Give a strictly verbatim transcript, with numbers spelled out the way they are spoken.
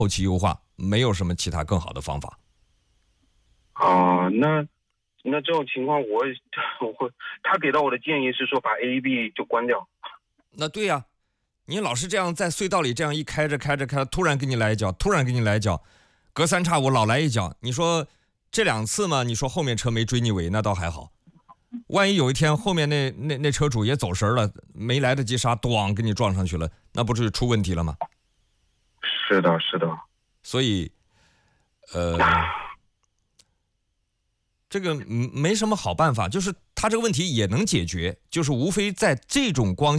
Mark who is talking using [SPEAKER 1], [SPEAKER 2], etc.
[SPEAKER 1] 后期优化，没有什么其他更好的方法。
[SPEAKER 2] 啊、那那这种情况我我会，他给到我的建议是说把 A B 就关掉。
[SPEAKER 1] 那对呀、你老是这样在隧道里这样一开着开着开着，突然给你来一脚，突然给你来一脚，隔三差五老来一脚，你说这两次嘛，你说后面车没追你尾那倒还好，万一有一天后面那那那车主也走神了，没来得及刹，咣给你撞上去了，那不是出问题了吗？
[SPEAKER 2] 是的，是的。
[SPEAKER 1] 所以，呃，这个嗯没什么好办法，就是他这个问题也能解决，就是无非在这种光